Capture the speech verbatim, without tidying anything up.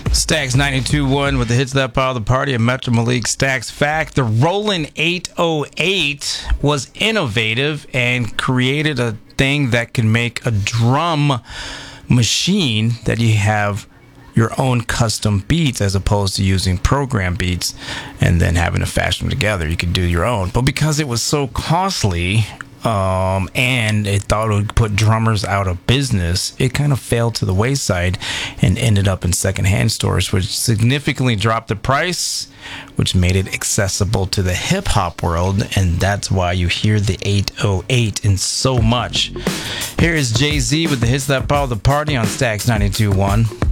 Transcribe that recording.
Stax ninety-two point one with the hits that power the party at Metro Malik Stax Fact. The Roland eight oh eight was innovative and created a thing that can make a drum machine that you have your own custom beats as opposed to using program beats and then having to fashion them together. You could do your own. But because it was so costly, um, and it thought it would put drummers out of business, it kind of failed to the wayside and ended up in secondhand stores, which significantly dropped the price, which made it accessible to the hip-hop world, and that's why you hear the eight oh eight in so much. Here is Jay-Z with the hits that power the party on Stax ninety-two point one.